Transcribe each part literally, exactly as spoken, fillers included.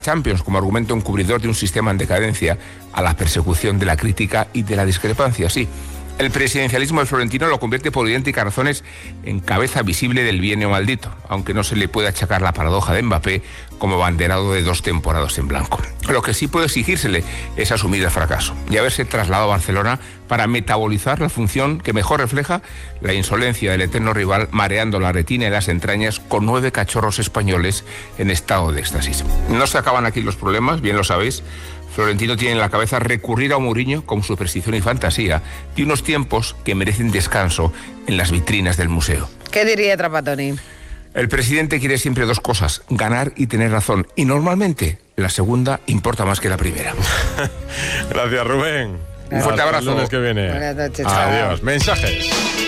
Champions como argumento encubridor de un sistema en decadencia, a la persecución de la crítica y de la discrepancia. Sí, el presidencialismo de Florentino lo convierte por idénticas razones en cabeza visible del bienio maldito, aunque no se le puede achacar la paradoja de Mbappé como abanderado de dos temporadas en blanco. Lo que sí puede exigírsele es asumir el fracaso y haberse trasladado a Barcelona para metabolizar la función que mejor refleja la insolencia del eterno rival, mareando la retina y las entrañas con nueve cachorros españoles en estado de éxtasis. No se acaban aquí los problemas, bien lo sabéis. Florentino tiene en la cabeza recurrir a Mourinho con superstición y fantasía y unos tiempos que merecen descanso en las vitrinas del museo. ¿Qué diría Trapattoni? El presidente quiere siempre dos cosas, ganar y tener razón, y normalmente la segunda importa más que la primera. Gracias, Rubén. Un fuerte abrazo. El lunes que viene. Buenas noches. Adiós. Chao. Mensajes.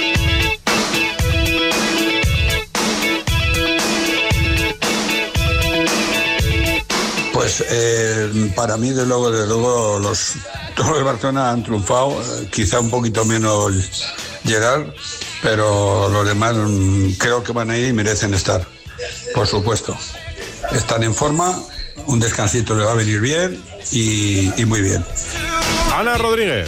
Pues eh, para mí, de luego, de luego, los todos de Barcelona han triunfado, eh, quizá un poquito menos Gerard, pero los demás mm, creo que van a ir y merecen estar, por supuesto. Están en forma, un descansito le va a venir bien y, y muy bien. Ana Rodríguez.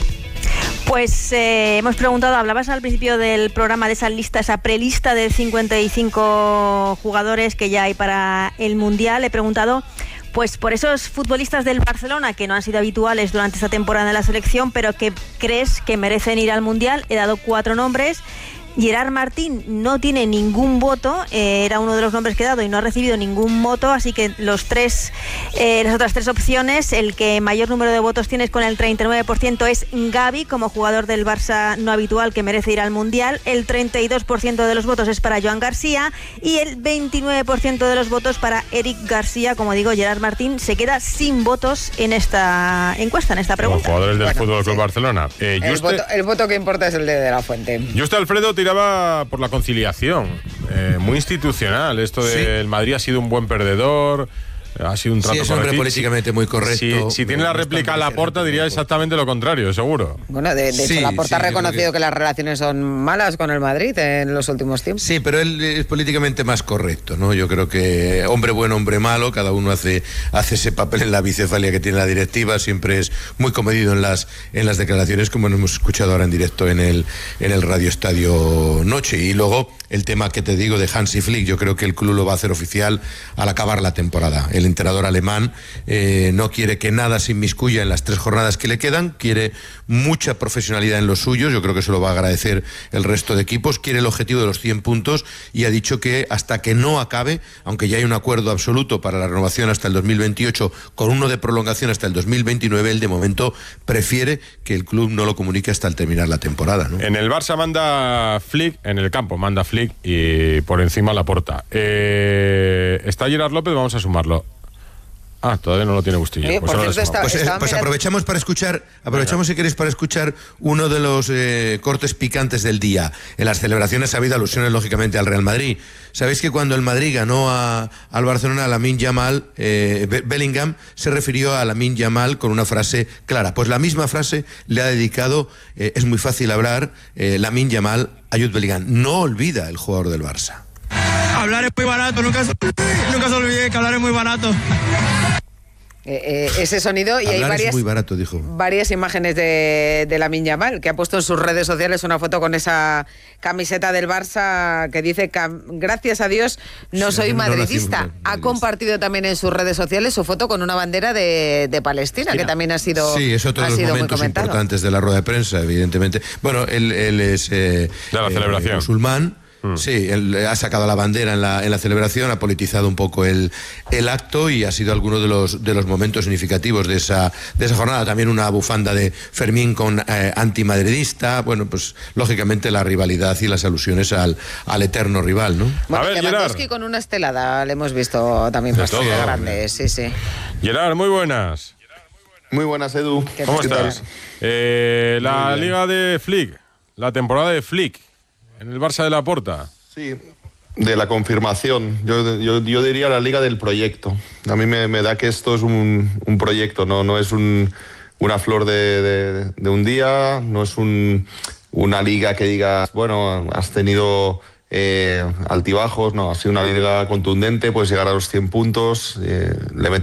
Pues eh, hemos preguntado, hablabas al principio del programa de esa lista, esa prelista de cincuenta y cinco jugadores que ya hay para el Mundial. He preguntado pues por esos futbolistas del Barcelona que no han sido habituales durante esta temporada en la selección, pero que crees que merecen ir al Mundial. He dado cuatro nombres. Gerard Martín no tiene ningún voto, eh, era uno de los nombres que he dado y no ha recibido ningún voto, así que los tres, eh, las otras tres opciones, el que mayor número de votos tienes con el treinta y nueve por ciento es Gavi, como jugador del Barça no habitual que merece ir al Mundial, el treinta y dos por ciento de los votos es para Joan García y el veintinueve por ciento de los votos para Eric García. Como digo, Gerard Martín se queda sin votos en esta encuesta, en esta pregunta. Los jugadores del Bueno, Fútbol Club sí. Barcelona. Eh, El Juste, voto, el voto que importa es el de, de la Fuente. Juste Alfredo tiraba por la conciliación, eh, muy institucional. Esto del Sí. Madrid ha sido un buen perdedor, ha sido un trato Sí, es un hombre correcto. políticamente muy correcto. Si, si tiene la No réplica a está Laporta diría exactamente lo contrario, seguro. Bueno, de, de Sí, hecho, Laporta sí, ha reconocido yo creo que... que- las relaciones son malas con el Madrid en los últimos tiempos. Sí, pero él es políticamente más correcto, ¿no? Yo creo que hombre bueno, hombre malo, cada uno hace, hace ese papel en la bicefalia que tiene la directiva, siempre es muy comedido en las, en las declaraciones, como hemos escuchado ahora en directo en el, en el Radio Estadio Noche. Y luego el tema que te digo de Hansi Flick, yo creo que el club lo va a hacer oficial al acabar la temporada. El entrenador alemán eh, no quiere que nada se inmiscuya en las tres jornadas que le quedan, quiere mucha profesionalidad en los suyos, yo creo que eso lo va a agradecer el resto de equipos, quiere el objetivo de los cien puntos y ha dicho que hasta que no acabe, aunque ya hay un acuerdo absoluto para la renovación hasta el dos mil veintiocho, con uno de prolongación hasta el dos mil veintinueve, él de momento prefiere que el club no lo comunique hasta el terminar la temporada, ¿no? En el Barça manda Flick, en el campo manda Flick y por encima Laporta. Eh, está Gerard López, vamos a sumarlo. Ah, todavía no lo tiene Bustillo. Oye, Pues por ahora cierto, lo sumamos. Pues, eh, Estaba pues mirando- aprovechamos para escuchar, aprovechamos si queréis para escuchar uno de los eh, cortes picantes del día. En las celebraciones ha habido alusiones lógicamente al Real Madrid. Sabéis que cuando el Madrid ganó a, al Barcelona, a Lamine Yamal, eh, Be- Bellingham se refirió a Lamine Yamal con una frase clara. Pues la misma frase le ha dedicado, eh, es muy fácil hablar, eh, Lamine Yamal a Jude Bellingham. No olvida el jugador del Barça. Hablar es muy barato, nunca, nunca se olvide que hablar es muy barato. Eh, eh, ese sonido y hay Hablar varias, es muy barato, dijo. varias imágenes de, de Lamine Yamal, que ha puesto en sus redes sociales una foto con esa camiseta del Barça que dice que gracias a Dios no Sí, soy no madridista. nacimos Ha madridistas. compartido también en sus redes sociales su foto con una bandera de, de Palestina, que también ha sido, Sí, es otro ha de los sido muy momentos comentado. importantes de la rueda de prensa, evidentemente. Bueno, él, él es eh, De la eh, celebración. musulmán. Sí, él ha sacado la bandera en la, en la celebración, ha politizado un poco el, el acto y ha sido alguno de los, de los momentos significativos de esa, de esa jornada. También una bufanda de Fermín con eh, antimadridista. Bueno, pues lógicamente la rivalidad y las alusiones al, al eterno rival, ¿no? Bueno, A ver, Lewandowski Gerard. con una estelada le hemos visto también De bastante todo. grande, sí, sí. Gerard, muy buenas. Muy buenas, Edu. ¿Qué ¿Cómo tal? estás? Eh, la liga de Flick, la temporada de Flick en el Barça de Laporta. Sí, de la confirmación. Yo, yo, yo diría la liga del proyecto. A mí me, me da que esto es un, un proyecto, no, no es un, una flor de, de, de un día, no es un, una liga que digas, bueno, has tenido eh, altibajos, no, ha sido una liga contundente, puedes llegar a los cien puntos, eh, le metes